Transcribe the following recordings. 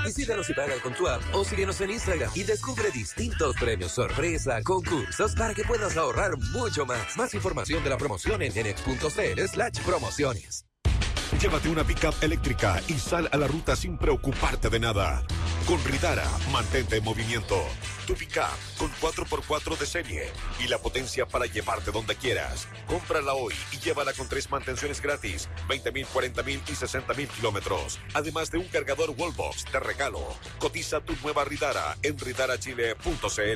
Visítanos y paga con tu app o síguenos en Instagram y descubre distintos premios, sorpresa, concursos para que puedas ahorrar mucho más. Más información de la promoción en nx.cl/promociones. Llévate una pickup eléctrica y sal a la ruta sin preocuparte de nada. Con Ridara, mantente en movimiento. Tu pickup con 4x4 de serie y la potencia para llevarte donde quieras. Cómprala hoy y llévala con 3 mantenciones gratis, 20.000, 40.000 y 60.000 kilómetros. Además de un cargador Wallbox de regalo. Cotiza tu nueva Ridara en ridarachile.cl.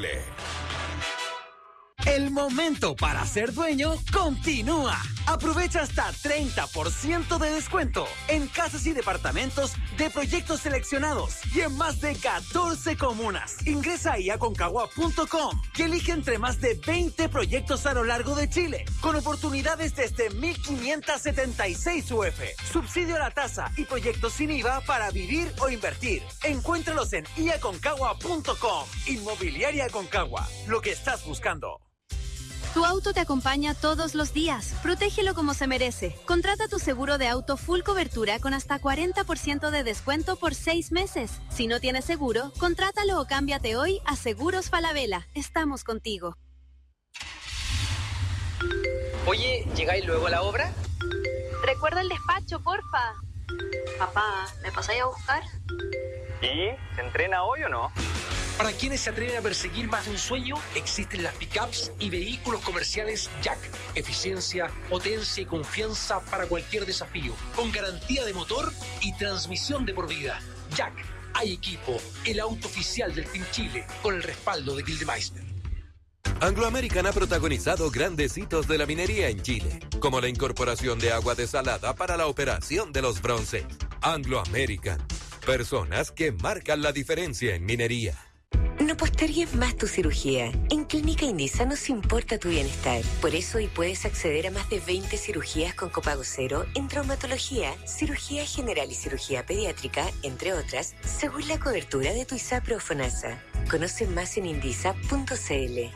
El momento para ser dueño continúa. Aprovecha hasta 30% de descuento en casas y departamentos de proyectos seleccionados y en más de 14 comunas. Ingresa ahí a concagua.com y elige entre más de 20 proyectos a lo largo de Chile, con oportunidades desde 1.576 UF, subsidio a la tasa y proyectos sin IVA para vivir o invertir. Encuéntralos en iaconcagua.com. Inmobiliaria Concagua, lo que estás buscando. Tu auto te acompaña todos los días. Protégelo como se merece. Contrata tu seguro de auto full cobertura con hasta 40% de descuento por 6 meses. Si no tienes seguro, contrátalo o cámbiate hoy a Seguros Falabella. Estamos contigo. Oye, ¿llegáis luego a la obra? Recuerda el despacho, porfa. Papá, ¿me pasáis a buscar? ¿Y? ¿Se entrena hoy o no? Para quienes se atreven a perseguir más de un sueño, existen las pickups y vehículos comerciales Jack. Eficiencia, potencia y confianza para cualquier desafío. Con garantía de motor y transmisión de por vida. Jack, hay equipo, el auto oficial del Team Chile, con el respaldo de Gildemeister. Anglo American ha protagonizado grandes hitos de la minería en Chile, como la incorporación de agua desalada para la operación de los bronces. Anglo American, personas que marcan la diferencia en minería. No postergues más tu cirugía. En Clínica Indisa nos importa tu bienestar. Por eso hoy puedes acceder a más de 20 cirugías con copago cero en traumatología, cirugía general y cirugía pediátrica, entre otras, según la cobertura de tu ISAPRE o FONASA. Conoce más en indisa.cl.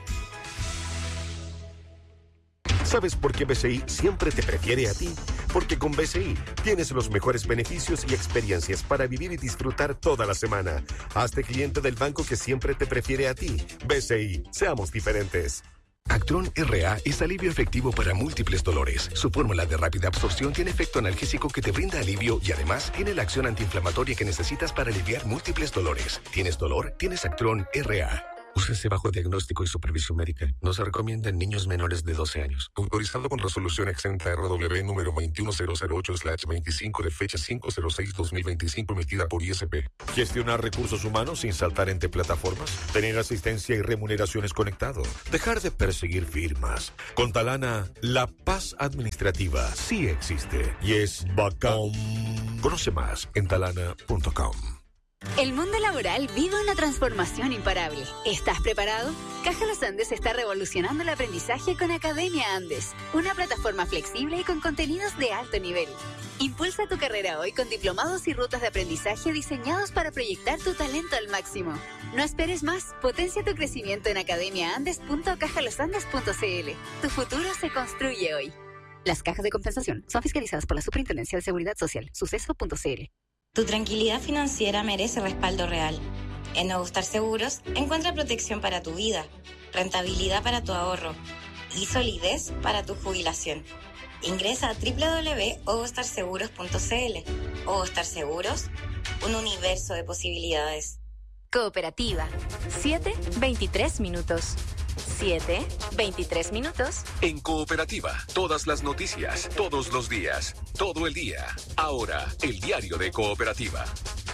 ¿Sabes por qué BCI siempre te prefiere a ti? Porque con BCI tienes los mejores beneficios y experiencias para vivir y disfrutar toda la semana. Hazte cliente del banco que siempre te prefiere a ti. BCI, seamos diferentes. Actron RA es alivio efectivo para múltiples dolores. Su fórmula de rápida absorción tiene efecto analgésico que te brinda alivio y además tiene la acción antiinflamatoria que necesitas para aliviar múltiples dolores. ¿Tienes dolor? Tienes Actron RA. Úsese bajo diagnóstico y supervisión médica. No se recomienda en niños menores de 12 años. Autorizado con resolución exenta RW número 21008/25 de fecha 5/06/2025 emitida por ISP. Gestionar recursos humanos sin saltar entre plataformas. Tener asistencia y remuneraciones conectado. Dejar de perseguir firmas. Con Talana, la paz administrativa sí existe y es bacán. Conoce más en talana.com. El mundo laboral vive una transformación imparable. ¿Estás preparado? Caja Los Andes está revolucionando el aprendizaje con Academia Andes, una plataforma flexible y con contenidos de alto nivel. Impulsa tu carrera hoy con diplomados y rutas de aprendizaje diseñados para proyectar tu talento al máximo. No esperes más, potencia tu crecimiento en academiaandes.cajalosandes.cl. Tu futuro se construye hoy. Las cajas de compensación son fiscalizadas por la Superintendencia de Seguridad Social, suceso.cl. Tu tranquilidad financiera merece respaldo real. En Nuevo Star Seguros encuentra protección para tu vida, rentabilidad para tu ahorro y solidez para tu jubilación. Ingresa a www.ovostarseguros.cl. Ovostar Seguros, un universo de posibilidades. Cooperativa. 7:23 minutos. 7:23 minutos. En Cooperativa, todas las noticias, todos los días, todo el día. Ahora, el diario de Cooperativa.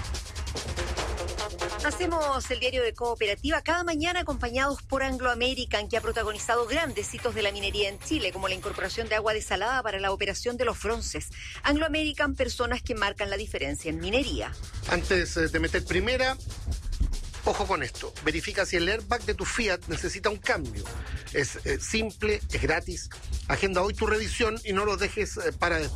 Hacemos el diario de Cooperativa cada mañana acompañados por Anglo American, que ha protagonizado grandes hitos de la minería en Chile, como la incorporación de agua desalada para la operación de los bronces. Anglo American, personas que marcan la diferencia en minería. Antes de meter primera, ojo con esto, verifica si el airbag de tu Fiat necesita un cambio. Es simple, es gratis. Agenda hoy tu revisión y no lo dejes para después.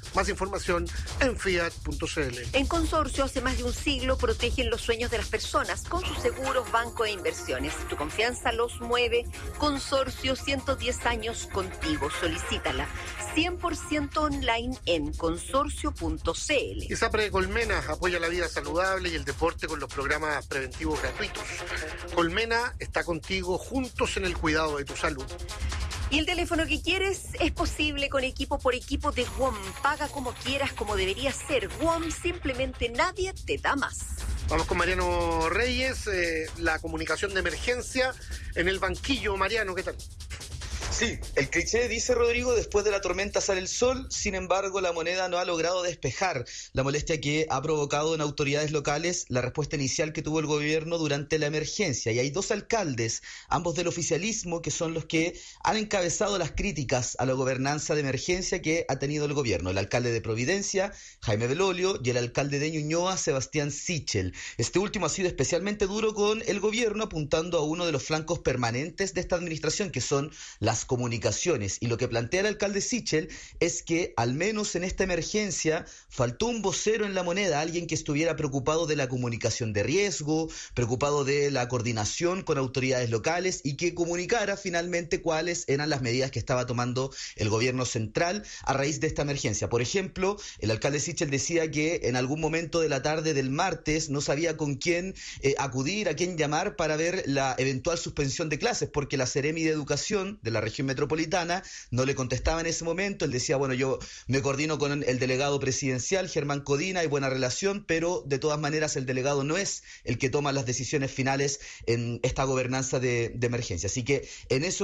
Más información en fiat.cl. En Consorcio, hace más de un siglo, protegen los sueños de las personas con sus seguros, banco e inversiones. Tu confianza los mueve. Consorcio, 110 años contigo. Solicítala 100% online en consorcio.cl. ISAPRE Colmena apoya la vida saludable y el deporte con los programas preventivos gratuitos. Colmena está contigo, juntos en el cuidado de tu salud. Y el teléfono que quieres es posible con equipo por equipo de WOM. Paga como quieras, como debería ser. WOM, simplemente nadie te da más. Vamos con Mariano Reyes, la comunicación de emergencia en el banquillo. Mariano, ¿qué tal? Sí, el cliché dice, Rodrigo, después de la tormenta sale el sol. Sin embargo, la moneda no ha logrado despejar la molestia que ha provocado en autoridades locales la respuesta inicial que tuvo el gobierno durante la emergencia. Y hay dos alcaldes, ambos del oficialismo, que son los que han encabezado las críticas a la gobernanza de emergencia que ha tenido el gobierno. El alcalde de Providencia, Jaime Belolio, y el alcalde de Ñuñoa, Sebastián Sichel. Este último ha sido especialmente duro con el gobierno, apuntando a uno de los flancos permanentes de esta administración, que son las comunicaciones. Y lo que plantea el alcalde Sichel es que al menos en esta emergencia faltó un vocero en la moneda, alguien que estuviera preocupado de la comunicación de riesgo, preocupado de la coordinación con autoridades locales y que comunicara finalmente cuáles eran las medidas que estaba tomando el gobierno central a raíz de esta emergencia. Por ejemplo, el alcalde Sichel decía que en algún momento de la tarde del martes no sabía con quién acudir, a quién llamar para ver la eventual suspensión de clases, porque la Seremi de Educación de la región metropolitana no le contestaba en ese momento. Él decía, bueno, yo me coordino con el delegado presidencial, Germán Codina, hay buena relación, pero de todas maneras el delegado no es el que toma las decisiones finales en esta gobernanza de emergencia. Así que en eso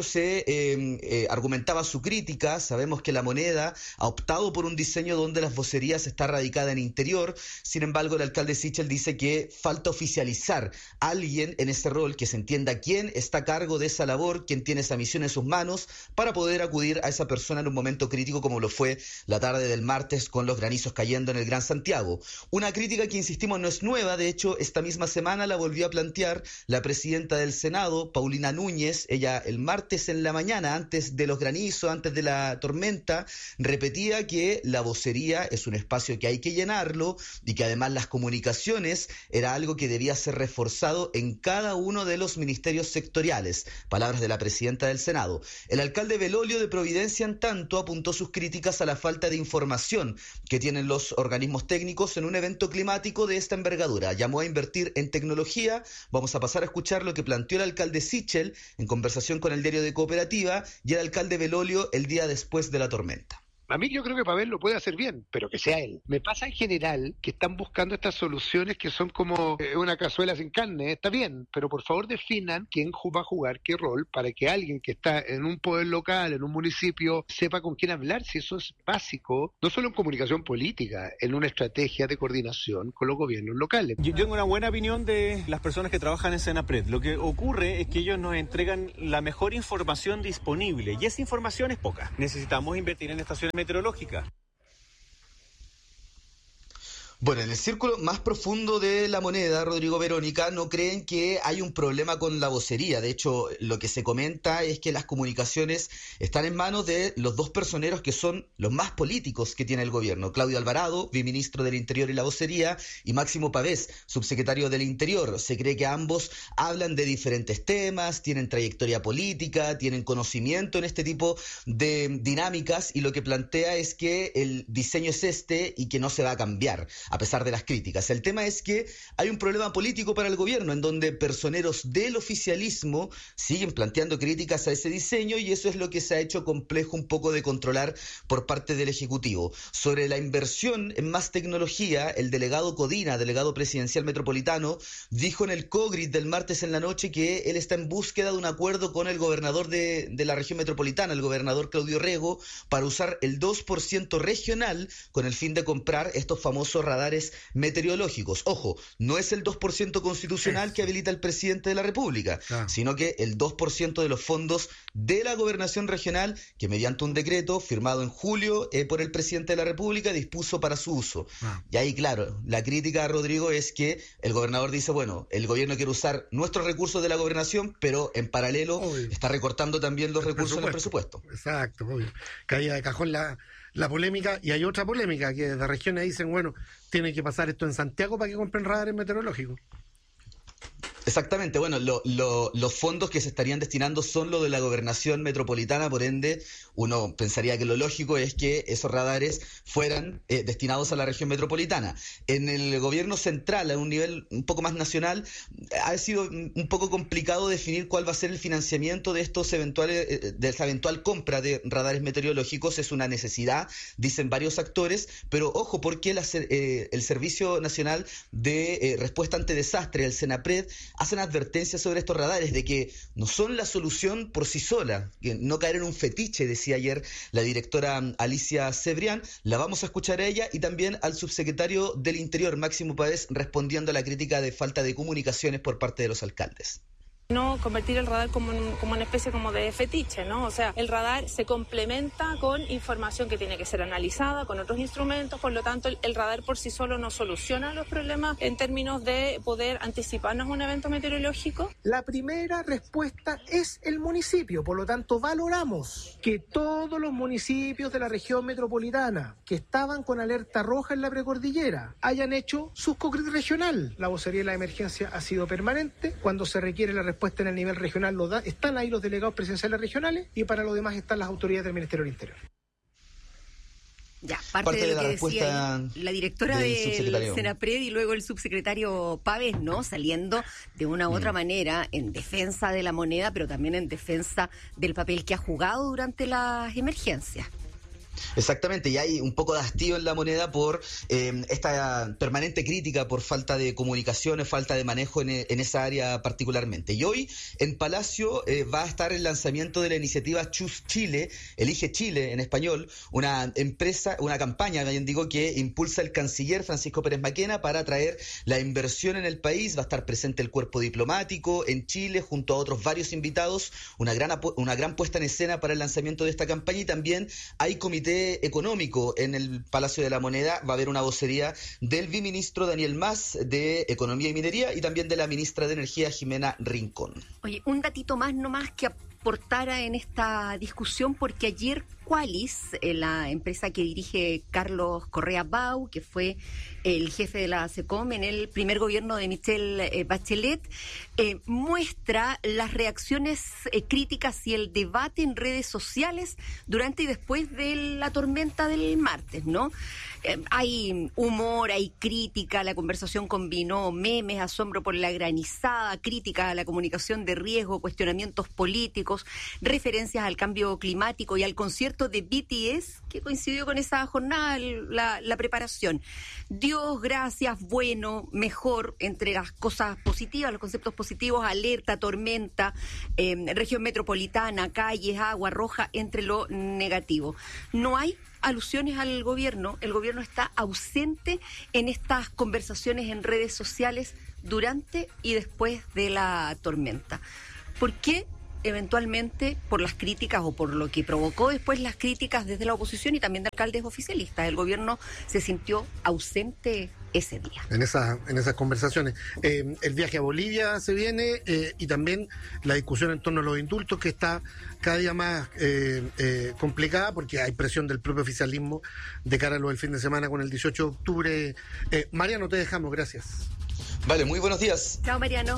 se argumentaba su crítica. Sabemos que la moneda ha optado por un diseño donde las vocerías está radicada en interior. Sin embargo, el alcalde Sichel dice que falta oficializar a alguien en ese rol, que se entienda quién está a cargo de esa labor, quién tiene esa misión en sus manos, para poder acudir a esa persona en un momento crítico como lo fue la tarde del martes con los granizos cayendo en el Gran Santiago. Una crítica que, insistimos, no es nueva. De hecho, esta misma semana la volvió a plantear la presidenta del Senado, Paulina Núñez. Ella el martes en la mañana, antes de los granizos, antes de la tormenta, repetía que la vocería es un espacio que hay que llenarlo y que además las comunicaciones era algo que debía ser reforzado en cada uno de los ministerios sectoriales. Palabras de la presidenta del Senado. El alcalde Belolio de Providencia, en tanto, apuntó sus críticas a la falta de información que tienen los organismos técnicos en un evento climático de esta envergadura. Llamó a invertir en tecnología. Vamos a pasar a escuchar lo que planteó el alcalde Sichel en conversación con el diario de Cooperativa y el alcalde Belolio el día después de la tormenta. A mí yo creo que Pavel lo puede hacer bien, pero que sea él. Me pasa en general que están buscando estas soluciones que son como una cazuela sin carne. Está bien, pero por favor definan quién va a jugar qué rol para que alguien que está en un poder local, en un municipio, sepa con quién hablar. Si eso es básico, no solo en comunicación política, en una estrategia de coordinación con los gobiernos locales. Yo tengo una buena opinión de las personas que trabajan en Senapred. Lo que ocurre es que ellos nos entregan la mejor información disponible y esa información es poca. Necesitamos invertir en estaciones meteorológica. Bueno, en el círculo más profundo de la moneda, Rodrigo, Verónica, no creen que hay un problema con la vocería. De hecho, lo que se comenta es que las comunicaciones están en manos de los dos personeros que son los más políticos que tiene el gobierno. Claudio Alvarado, viceministro del Interior y la Vocería, y Máximo Pavés, subsecretario del Interior. Se cree que ambos hablan de diferentes temas, tienen trayectoria política, tienen conocimiento en este tipo de dinámicas, y lo que plantea es que el diseño es este y que no se va a cambiar, a pesar de las críticas. El tema es que hay un problema político para el gobierno, en donde personeros del oficialismo siguen planteando críticas a ese diseño, y eso es lo que se ha hecho complejo un poco de controlar por parte del Ejecutivo. Sobre la inversión en más tecnología, el delegado Codina, delegado presidencial metropolitano, dijo en el COGRIT del martes en la noche que él está en búsqueda de un acuerdo con el gobernador de la región metropolitana, el gobernador Claudio Rego, para usar el 2% regional con el fin de comprar estos famosos radares meteorológicos. Ojo, no es el 2% constitucional que habilita el presidente de la República, sino que el 2% de los fondos de la gobernación regional, que mediante un decreto firmado en julio por el presidente de la República dispuso para su uso. Y ahí, claro, la crítica, Rodrigo, es que el gobernador dice, bueno, el gobierno quiere usar nuestros recursos de la gobernación, pero en paralelo está recortando también los recursos en el presupuesto. Exacto, obvio. Caía de cajón la polémica, y hay otra polémica, que de regiones dicen, bueno, tiene que pasar esto en Santiago para que compren radares meteorológicos. Exactamente, bueno, los fondos que se estarían destinando son los de la gobernación metropolitana, por ende, uno pensaría que lo lógico es que esos radares fueran destinados a la región metropolitana. En el gobierno central, a un nivel un poco más nacional, ha sido un poco complicado definir cuál va a ser el financiamiento de de esa eventual compra de radares meteorológicos. Es una necesidad, dicen varios actores, pero ojo, porque el Servicio Nacional de Respuesta ante Desastre, el Senapred, hacen advertencias sobre estos radares de que no son la solución por sí sola, que no caer en un fetiche, decía ayer la directora Alicia Cebrián. La vamos a escuchar a ella y también al subsecretario del Interior, Máximo Páez, respondiendo a la crítica de falta de comunicaciones por parte de los alcaldes. No convertir el radar como una especie como de fetiche, ¿no? O sea, el radar se complementa con información que tiene que ser analizada, con otros instrumentos, por lo tanto el radar por sí solo no soluciona los problemas en términos de poder anticiparnos a un evento meteorológico. La primera respuesta es el municipio, por lo tanto valoramos que todos los municipios de la región metropolitana que estaban con alerta roja en la precordillera hayan hecho su COCRIT regional. La vocería de la emergencia ha sido permanente. Cuando se requiere la respuesta en el nivel regional están ahí los delegados presidenciales regionales, y para lo demás están las autoridades del Ministerio del Interior. Ya, parte de lo que decía la directora del Senapred y luego el subsecretario Páez, ¿no? Saliendo de una u otra manera en defensa de la moneda, pero también en defensa del papel que ha jugado durante las emergencias. Exactamente, y hay un poco de hastío en la moneda por esta permanente crítica por falta de comunicaciones, falta de manejo en esa área particularmente. Y hoy en Palacio va a estar el lanzamiento de la iniciativa Choose Chile, Elige Chile en español, una campaña, bien digo, que impulsa el canciller Francisco Pérez Maquena para atraer la inversión en el país. Va a estar presente el cuerpo diplomático en Chile junto a otros varios invitados, una gran puesta en escena para el lanzamiento de esta campaña, y también hay comité económico en el Palacio de la Moneda. Va a haber una vocería del viceministro Daniel Mas de Economía y Minería y también de la ministra de Energía Jimena Rincón. Oye, un datito más nomás que aportara en esta discusión, porque ayer Qualis, la empresa que dirige Carlos Correa Bau, que fue el jefe de la SECOM en el primer gobierno de Michelle Bachelet, muestra las reacciones críticas y el debate en redes sociales durante y después de la tormenta del martes, ¿no? Hay humor, hay crítica, la conversación combinó memes, asombro por la granizada, crítica a la comunicación de riesgo, cuestionamientos políticos, referencias al cambio climático y al concierto de BTS que coincidió con esa jornada, la preparación. Dios, gracias, bueno, mejor, entre las cosas positivas, los conceptos positivos, alerta, tormenta, región metropolitana, calles, agua roja, entre lo negativo. No hay alusiones al gobierno. El gobierno está ausente en estas conversaciones en redes sociales durante y después de la tormenta. ¿Por qué? Eventualmente por las críticas o por lo que provocó después las críticas desde la oposición y también de alcaldes oficialistas. El gobierno se sintió ausente ese día. En esas conversaciones. El viaje a Bolivia se viene y también la discusión en torno a los indultos, que está cada día más complicada porque hay presión del propio oficialismo de cara a lo del fin de semana con el 18 de octubre. Mariano, te dejamos. Gracias. Vale, muy buenos días. Chao, Mariano.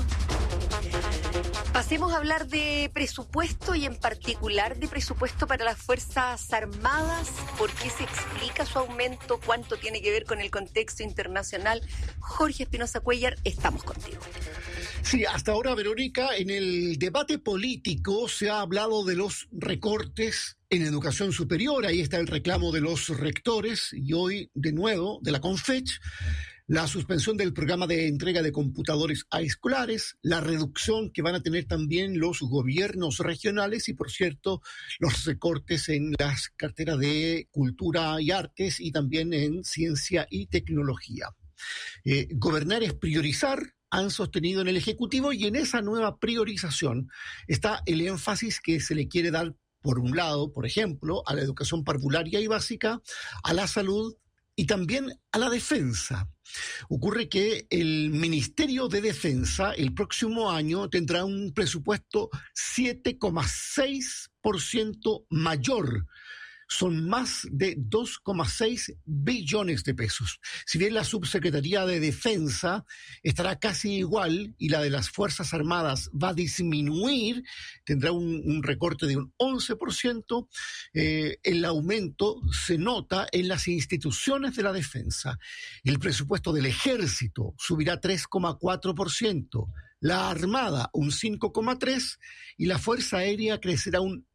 Pasemos a hablar de presupuesto y en particular de presupuesto para las Fuerzas Armadas. ¿Por qué se explica su aumento? ¿Cuánto tiene que ver con el contexto internacional? Jorge Espinosa Cuellar, estamos contigo. Sí, hasta ahora, Verónica, en el debate político se ha hablado de los recortes en educación superior. Ahí está el reclamo de los rectores y hoy, de nuevo, de la CONFECH. La suspensión del programa de entrega de computadores a escolares, la reducción que van a tener también los gobiernos regionales y, por cierto, los recortes en las carteras de cultura y artes y también en ciencia y tecnología. Gobernar es priorizar, han sostenido en el Ejecutivo, y en esa nueva priorización está el énfasis que se le quiere dar, por un lado, por ejemplo, a la educación parvularia y básica, a la salud y también a la defensa. Ocurre que el Ministerio de Defensa el próximo año tendrá un presupuesto 7,6% mayor son más de 2,6 billones de pesos. Si bien la Subsecretaría de Defensa estará casi igual y la de las Fuerzas Armadas va a disminuir, tendrá un recorte de un 11%, el aumento se nota en las instituciones de la defensa. El presupuesto del Ejército subirá 3,4%. La Armada un 5,3% y la Fuerza Aérea crecerá un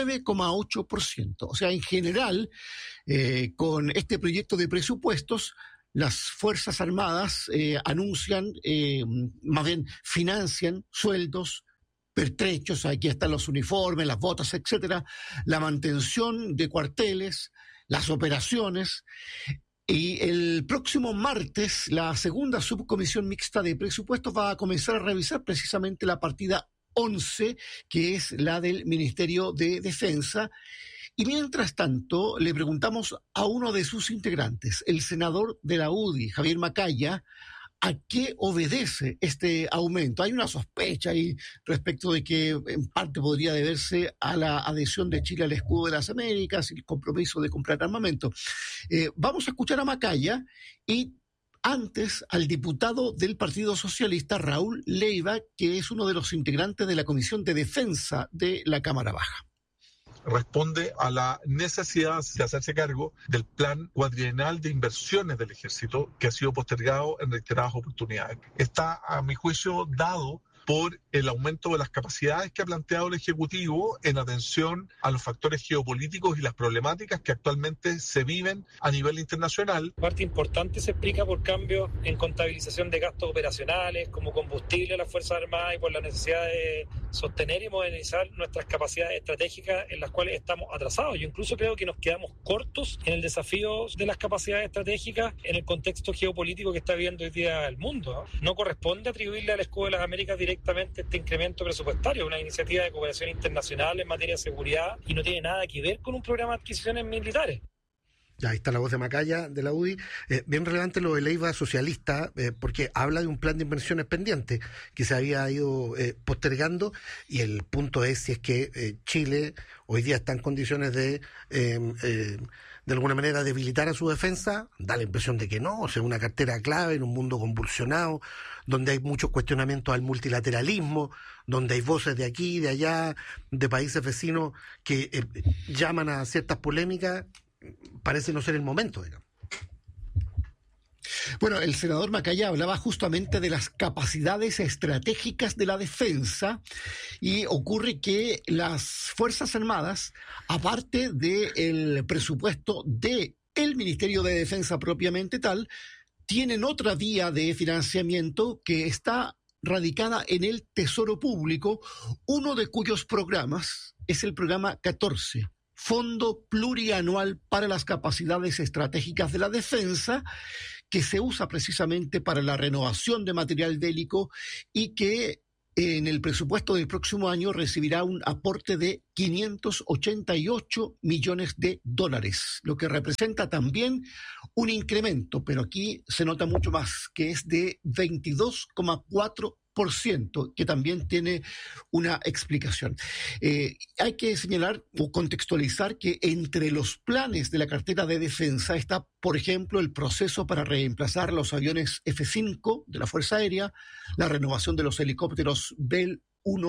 9,8%. O sea, en general, con este proyecto de presupuestos, las Fuerzas Armadas anuncian, más bien financian sueldos, pertrechos, aquí están los uniformes, las botas, etcétera, la mantención de cuarteles, las operaciones. Y el próximo martes, la segunda subcomisión mixta de presupuestos va a comenzar a revisar precisamente la partida 11, que es la del Ministerio de Defensa. Y mientras tanto, le preguntamos a uno de sus integrantes, el senador de la UDI, Javier Macaya, ¿a qué obedece este aumento? Hay una sospecha ahí respecto de que en parte podría deberse a la adhesión de Chile al escudo de las Américas y el compromiso de comprar armamento. Vamos a escuchar a Macaya y antes al diputado del Partido Socialista, Raúl Leiva, que es uno de los integrantes de la Comisión de Defensa de la Cámara Baja. Responde a la necesidad de hacerse cargo del plan cuadrienal de inversiones del Ejército que ha sido postergado en reiteradas oportunidades. Está, a mi juicio, dado por el aumento de las capacidades que ha planteado el Ejecutivo en atención a los factores geopolíticos y las problemáticas que actualmente se viven a nivel internacional. Parte importante se explica por cambios en contabilización de gastos operacionales, como combustible a las Fuerzas Armadas y por la necesidad de sostener y modernizar nuestras capacidades estratégicas en las cuales estamos atrasados. Yo incluso creo que nos quedamos cortos en el desafío de las capacidades estratégicas en el contexto geopolítico que está viviendo hoy día el mundo. No corresponde atribuirle al escudo de las Américas directamente este incremento presupuestario, una iniciativa de cooperación internacional en materia de seguridad y no tiene nada que ver con un programa de adquisiciones militares. Ya, ahí está la voz de Macaya, de la UDI. Bien relevante lo de Leiva socialista, porque habla de un plan de inversiones pendiente que se había ido postergando, y el punto es si es que Chile hoy día está en condiciones de alguna manera debilitar a su defensa. Da la impresión de que no, o sea, una cartera clave en un mundo convulsionado, donde hay muchos cuestionamientos al multilateralismo, donde hay voces de aquí, de allá, de países vecinos que llaman a ciertas polémicas. Parece no ser el momento, digamos. Bueno, el senador Macaya hablaba justamente de las capacidades estratégicas de la defensa, y ocurre que las Fuerzas Armadas, aparte del presupuesto del Ministerio de Defensa propiamente tal, tienen otra vía de financiamiento que está radicada en el Tesoro Público, uno de cuyos programas es el programa 14. Fondo Plurianual para las Capacidades Estratégicas de la Defensa, que se usa precisamente para la renovación de material bélico y que en el presupuesto del próximo año recibirá un aporte de $588 millones, lo que representa también un incremento, pero aquí se nota mucho más, que es de 22,4%, que también tiene una explicación. Hay que señalar o contextualizar que entre los planes de la cartera de defensa está, por ejemplo, el proceso para reemplazar los aviones F-5 de la Fuerza Aérea, la renovación de los helicópteros Bell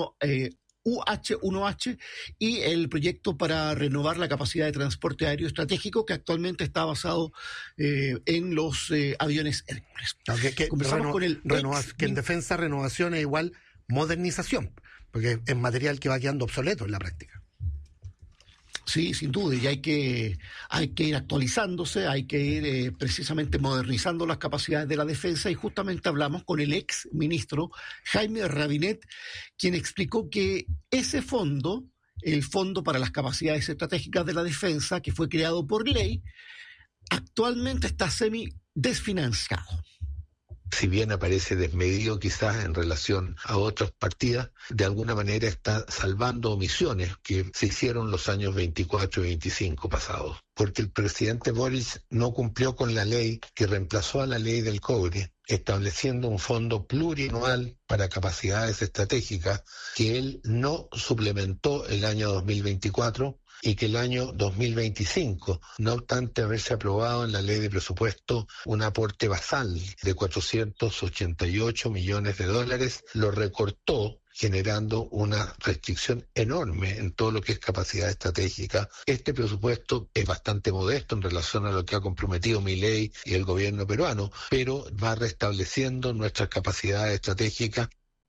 UH-1H y el proyecto para renovar la capacidad de transporte aéreo estratégico, que actualmente está basado en los aviones Hércules. Comenzamos con que en defensa renovación es igual modernización, porque es material que va quedando obsoleto en la práctica. Sí, sin duda, y hay que ir actualizándose, hay que ir precisamente modernizando las capacidades de la defensa, y justamente hablamos con el ex ministro Jaime Rabinet, quien explicó que ese fondo, el Fondo para las Capacidades Estratégicas de la Defensa, que fue creado por ley, actualmente está semi-desfinanciado. Si bien aparece desmedido quizás en relación a otras partidas, de alguna manera está salvando omisiones que se hicieron los años 24 y 25 pasados. Porque el presidente Boric no cumplió con la ley que reemplazó a la ley del cobre, estableciendo un fondo plurianual para capacidades estratégicas que él no suplementó el año 2024 y que el año 2025, no obstante haberse aprobado en la ley de presupuesto un aporte basal de 488 millones de dólares, lo recortó, generando una restricción enorme en todo lo que es capacidad estratégica. Este presupuesto es bastante modesto en relación a lo que ha comprometido Milei y el gobierno peruano, pero va restableciendo nuestras capacidades estratégicas.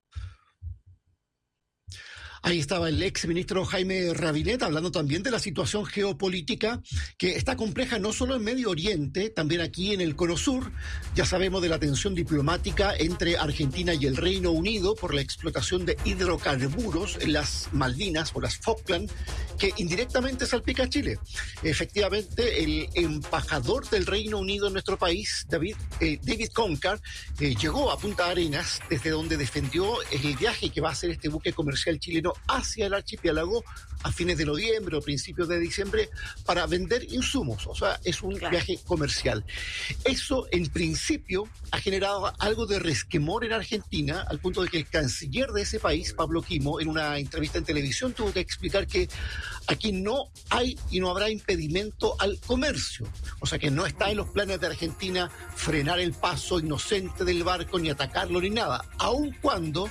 Ahí estaba el ex ministro Jaime Rabinet hablando también de la situación geopolítica que está compleja no solo en Medio Oriente, también aquí en el Cono Sur. Ya sabemos de la tensión diplomática entre Argentina y el Reino Unido por la explotación de hidrocarburos en las Malvinas o las Falkland, que indirectamente salpica a Chile. Efectivamente, el embajador del Reino Unido en nuestro país, David Concar, llegó a Punta Arenas, desde donde defendió el viaje que va a hacer este buque comercial chileno hacia el archipiélago a fines de noviembre o principios de diciembre para vender insumos. O sea, es un viaje comercial. Eso, en principio, ha generado algo de resquemor en Argentina, al punto de que el canciller de ese país, Pablo Quimo, en una entrevista en televisión tuvo que explicar que aquí no hay y no habrá impedimento al comercio. O sea, que no está en los planes de Argentina frenar el paso inocente del barco, ni atacarlo, ni nada. Aun cuando,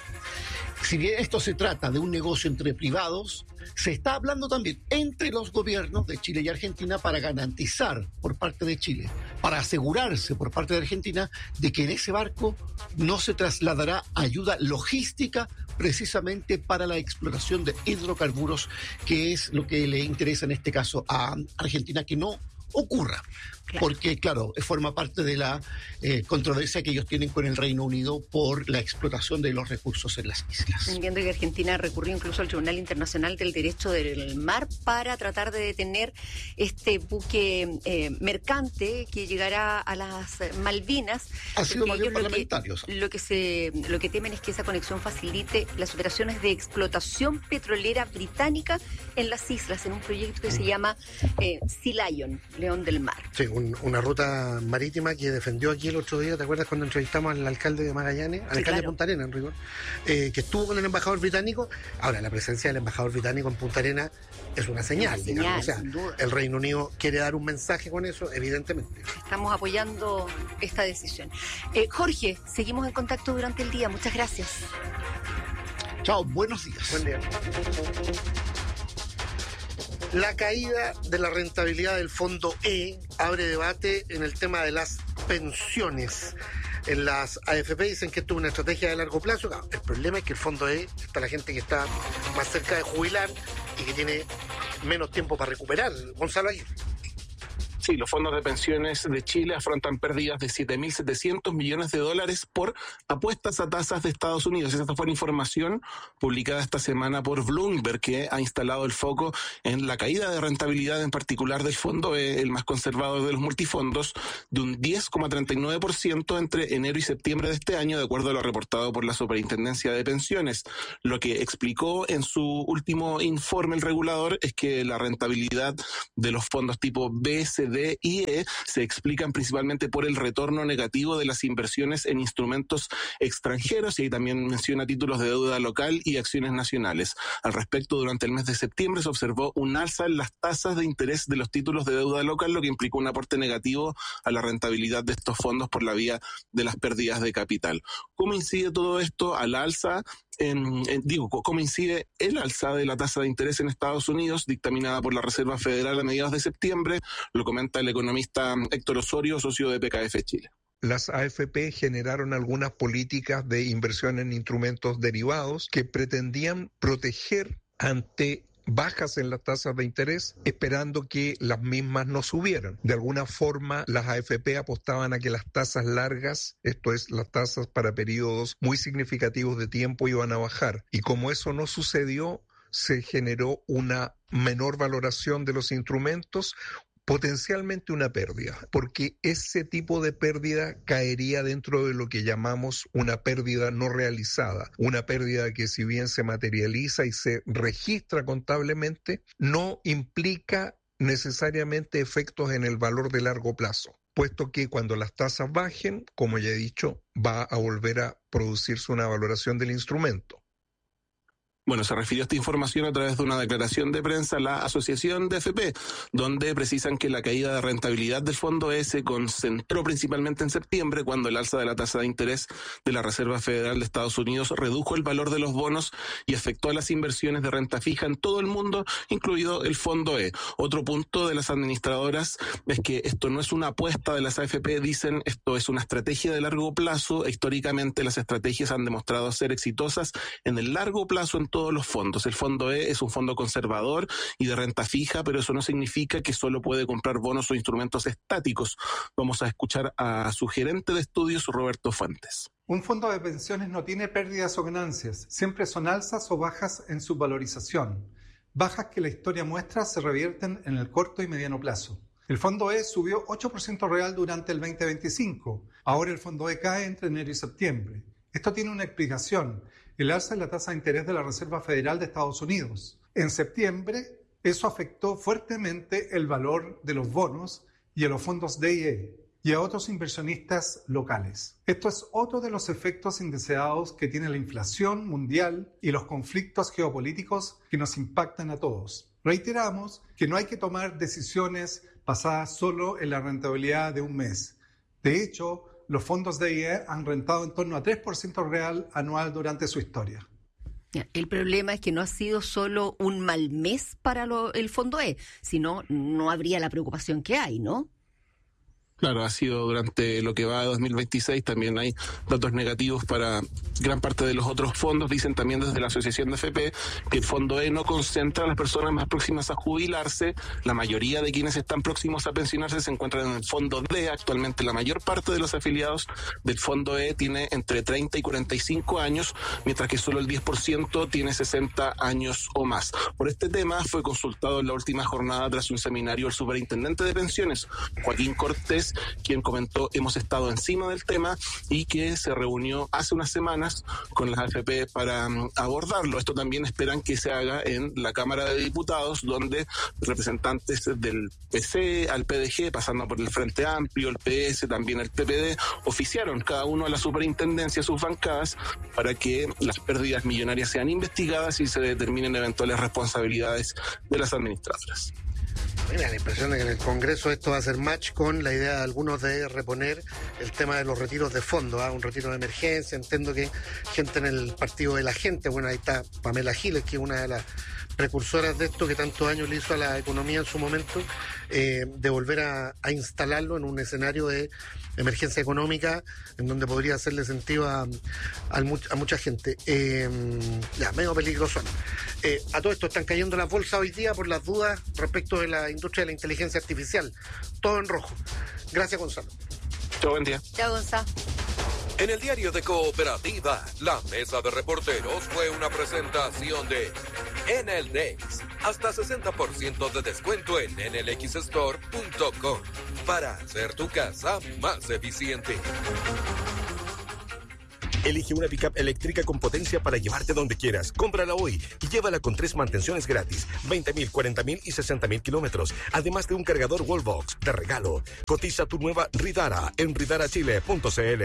si bien esto se trata de un negocio entre privados, se está hablando también entre los gobiernos de Chile y Argentina para garantizar por parte de Chile, para asegurarse por parte de Argentina de que en ese barco no se trasladará ayuda logística precisamente para la explotación de hidrocarburos, que es lo que le interesa en este caso a Argentina que no ocurra. Porque, claro, forma parte de la controversia que ellos tienen con el Reino Unido por la explotación de los recursos en las islas. Entiendo que Argentina recurrió incluso al Tribunal Internacional del Derecho del Mar para tratar de detener este buque mercante que llegará a las Malvinas. Ha sido más bien parlamentario. Lo que temen es que esa conexión facilite las operaciones de explotación petrolera británica en las islas, en un proyecto que se llama Sea Lion, León del Mar. Sí, una ruta marítima que defendió aquí el otro día, ¿te acuerdas cuando entrevistamos al alcalde de Magallanes, al alcalde de Punta Arenas, en rigor, que estuvo con el embajador británico? Ahora, la presencia del embajador británico en Punta Arenas es una señal, digamos. O sea, el Reino Unido quiere dar un mensaje con eso, evidentemente. Estamos apoyando esta decisión. Jorge, seguimos en contacto durante el día. Muchas gracias. Chao, buenos días. Buen día. La caída de la rentabilidad del Fondo E abre debate en el tema de las pensiones. En las AFP dicen que esto es una estrategia de largo plazo. El problema es que el Fondo E está la gente que está más cerca de jubilar y que tiene menos tiempo para recuperar. Gonzalo Aguirre. Sí, los fondos de pensiones de Chile afrontan pérdidas de 7.700 millones de dólares por apuestas a tasas de Estados Unidos. Esa fue la información publicada esta semana por Bloomberg, que ha instalado el foco en la caída de rentabilidad, en particular del fondo, el más conservador de los multifondos, de un 10,39% entre enero y septiembre de este año, de acuerdo a lo reportado por la Superintendencia de Pensiones. Lo que explicó en su último informe el regulador es que la rentabilidad de los fondos tipo B, C, D y E se explican principalmente por el retorno negativo de las inversiones en instrumentos extranjeros, y ahí también menciona títulos de deuda local y acciones nacionales. Al respecto, durante el mes de septiembre se observó un alza en las tasas de interés de los títulos de deuda local, lo que implicó un aporte negativo a la rentabilidad de estos fondos por la vía de las pérdidas de capital. ¿Cómo incide todo esto al alza? ¿Cómo incide el alza de la tasa de interés en Estados Unidos, dictaminada por la Reserva Federal a mediados de septiembre? Lo comenta el economista Héctor Osorio, socio de PKF Chile. Las AFP generaron algunas políticas de inversión en instrumentos derivados que pretendían proteger ante bajas en las tasas de interés, esperando que las mismas no subieran. De alguna forma, las AFP apostaban a que las tasas largas, esto es, las tasas para periodos muy significativos de tiempo, iban a bajar. Y como eso no sucedió, se generó una menor valoración de los instrumentos, potencialmente una pérdida, porque ese tipo de pérdida caería dentro de lo que llamamos una pérdida no realizada, una pérdida que, si bien se materializa y se registra contablemente, no implica necesariamente efectos en el valor de largo plazo, puesto que cuando las tasas bajen, como ya he dicho, va a volver a producirse una valoración del instrumento. Bueno, se refirió a esta información a través de una declaración de prensa a la Asociación de AFP, donde precisan que la caída de rentabilidad del Fondo E se concentró principalmente en septiembre, cuando el alza de la tasa de interés de la Reserva Federal de Estados Unidos redujo el valor de los bonos y afectó a las inversiones de renta fija en todo el mundo, incluido el Fondo E. Otro punto de las administradoras es que esto no es una apuesta de las AFP, dicen, esto es una estrategia de largo plazo. Históricamente las estrategias han demostrado ser exitosas en el largo plazo en todos los fondos. El Fondo E es un fondo conservador y de renta fija, pero eso no significa que solo puede comprar bonos o instrumentos estáticos. Vamos a escuchar a su gerente de estudios, Roberto Fuentes. Un fondo de pensiones no tiene pérdidas o ganancias, siempre son alzas o bajas en su valorización. Bajas que la historia muestra se revierten en el corto y mediano plazo. El Fondo E subió 8% real durante el 2025. Ahora el Fondo E cae entre enero y septiembre. Esto tiene una explicación: el alza en la tasa de interés de la Reserva Federal de Estados Unidos. En septiembre, eso afectó fuertemente el valor de los bonos y a los fondos DIE y a otros inversionistas locales. Esto es otro de los efectos indeseados que tiene la inflación mundial y los conflictos geopolíticos que nos impactan a todos. Reiteramos que no hay que tomar decisiones basadas solo en la rentabilidad de un mes. De hecho, los fondos DIE han rentado en torno a 3% real anual durante su historia. El problema es que no ha sido solo un mal mes para el Fondo E, sino no habría la preocupación que hay, ¿no? Claro, ha sido durante lo que va de 2026, también hay datos negativos para gran parte de los otros fondos. Dicen también desde la Asociación de AFP que el Fondo E no concentra a las personas más próximas a jubilarse. La mayoría de quienes están próximos a pensionarse se encuentran en el Fondo D. Actualmente la mayor parte de los afiliados del Fondo E tiene entre 30 y 45 años, mientras que solo el 10% tiene 60 años o más. Por este tema fue consultado en la última jornada tras un seminario el superintendente de pensiones, Joaquín Cortés, quien comentó: hemos estado encima del tema y que se reunió hace unas semanas con las AFP para abordarlo. Esto también esperan que se haga en la Cámara de Diputados, donde representantes del PC al PDG, pasando por el Frente Amplio, el PS, también el PPD, oficiaron cada uno a la superintendencia, sus bancadas, para que las pérdidas millonarias sean investigadas y se determinen eventuales responsabilidades de las administradoras. Mira, la impresión de que en el Congreso esto va a hacer match con la idea de algunos de reponer el tema de los retiros de fondo, un retiro de emergencia. Entiendo que gente en el partido de la gente, bueno, ahí está Pamela Giles, que es una de las precursoras de esto, que tantos años le hizo a la economía en su momento, de volver a instalarlo en un escenario de emergencia económica en donde podría hacerle sentido a mucha gente. Ya, medio peligroso. A todo esto están cayendo las bolsas hoy día por las dudas respecto de la industria de la inteligencia artificial. Todo en rojo. Gracias, Gonzalo. Chao, buen día. Chao, Gonzalo. En el diario de Cooperativa, la mesa de reporteros fue una presentación de Enel Next. Hasta 60% de descuento en enelxstore.com para hacer tu casa más eficiente. Elige una pickup eléctrica con potencia para llevarte donde quieras. Cómprala hoy y llévala con 3 mantenciones gratis, 20.000, 40.000 y 60.000 kilómetros, además de un cargador Wallbox de regalo. Cotiza tu nueva Ridara en ridarachile.cl.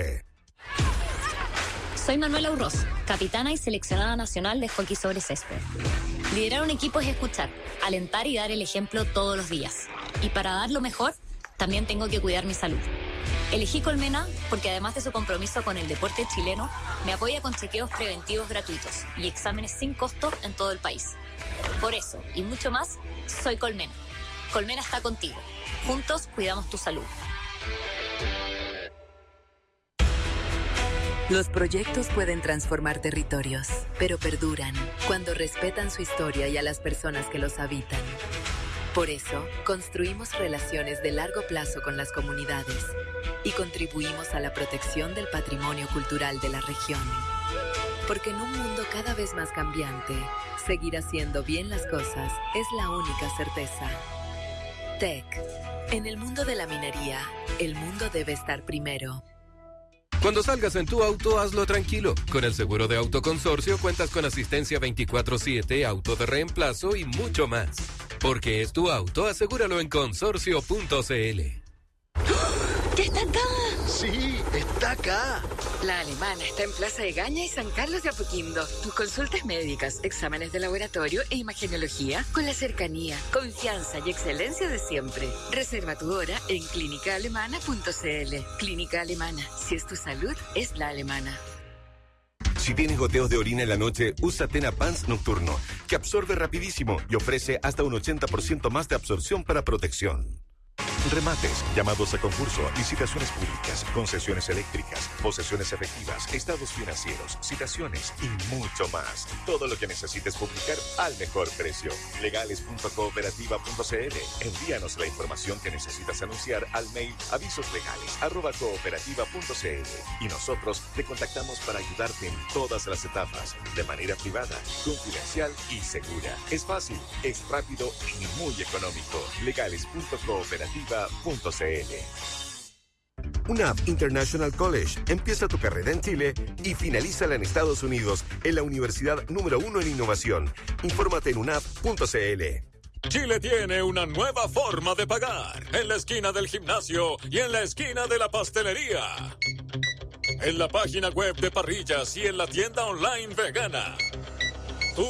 Soy Manuela Urroz, capitana y seleccionada nacional de hockey sobre césped. Liderar un equipo es escuchar, alentar y dar el ejemplo todos los días. Y para dar lo mejor, también tengo que cuidar mi salud. Elegí Colmena porque además de su compromiso con el deporte chileno, me apoya con chequeos preventivos gratuitos y exámenes sin costo en todo el país. Por eso, y mucho más, soy Colmena. Colmena está contigo. Juntos cuidamos tu salud. Los proyectos pueden transformar territorios, pero perduran cuando respetan su historia y a las personas que los habitan. Por eso, construimos relaciones de largo plazo con las comunidades y contribuimos a la protección del patrimonio cultural de la región. Porque en un mundo cada vez más cambiante, seguir haciendo bien las cosas es la única certeza. TEC. En el mundo de la minería, el mundo debe estar primero. Cuando salgas en tu auto, hazlo tranquilo. Con el seguro de Autoconsorcio cuentas con asistencia 24/7, auto de reemplazo y mucho más. Porque es tu auto, asegúralo en consorcio.cl. ¡Ya está acá! Sí, está acá. La Alemana está en Plaza de Gaña y San Carlos de Apoquindo. Tus consultas médicas, exámenes de laboratorio e imagenología con la cercanía, confianza y excelencia de siempre. Reserva tu hora en clínicaalemana.cl. Clínica Alemana. Si es tu salud, es la alemana. Si tienes goteos de orina en la noche, usa Tena Pants Nocturno, que absorbe rapidísimo y ofrece hasta un 80% más de absorción para protección. Remates, llamados a concurso, licitaciones públicas, concesiones eléctricas, posesiones efectivas, estados financieros, citaciones y mucho más. Todo lo que necesites publicar al mejor precio. Legales.cooperativa.cl. Envíanos la información que necesitas anunciar al mail avisoslegales@cooperativa.cl y nosotros te contactamos para ayudarte en todas las etapas, de manera privada, confidencial y segura. Es fácil, es rápido y muy económico. Legales.cooperativa.cl. UNAV International College empieza tu carrera en Chile y finalízala en Estados Unidos en la universidad número 1 en innovación. Infórmate en unav.cl. Chile tiene una nueva forma de pagar, en la esquina del gimnasio y en la esquina de la pastelería. En la página web de Parrillas y en la tienda online vegana.